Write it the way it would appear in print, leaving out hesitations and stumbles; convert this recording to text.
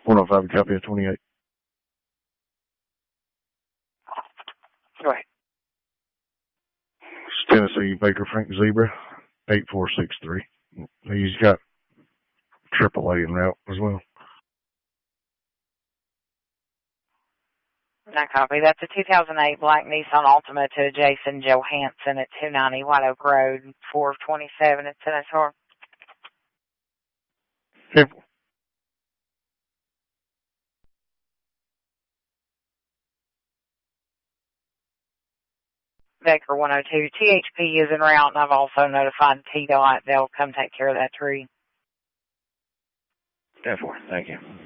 105, copy of 28. Go ahead. It's Tennessee Baker Frank Zebra, 8463. He's got AAA en route as well. No copy. That's a 2008 black Nissan Altima to Jason Johansson at 290 White Oak Road, 427 at Senator. Simple. Baker 102. THP is en route, and I've also notified TDOT. They'll come take care of that tree. 10-4. Thank you.